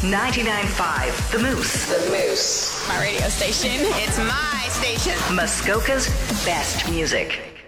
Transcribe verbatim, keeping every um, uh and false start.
ninety-nine point five The Moose. The Moose. My radio station. It's my station. Muskoka's best music.